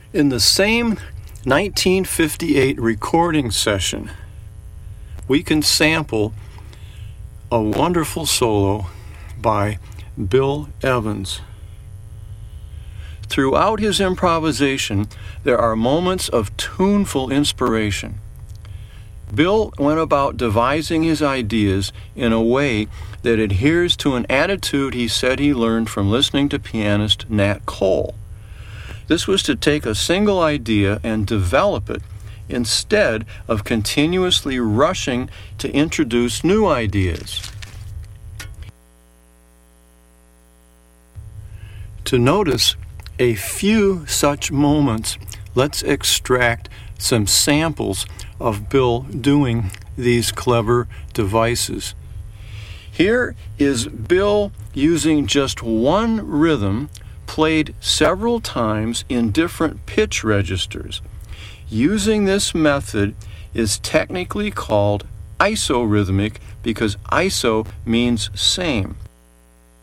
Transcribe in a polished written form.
In the same 1958 recording session, we can sample a wonderful solo by Bill Evans. Throughout his improvisation, there are moments of tuneful inspiration. Bill went about devising his ideas in a way that adheres to an attitude he said he learned from listening to pianist Nat Cole. This was to take a single idea and develop it instead of continuously rushing to introduce new ideas. To notice a few such moments, let's extract some samples of Bill doing these clever devices. Here is Bill using just one rhythm played several times in different pitch registers. Using this method is technically called isorhythmic because iso means same.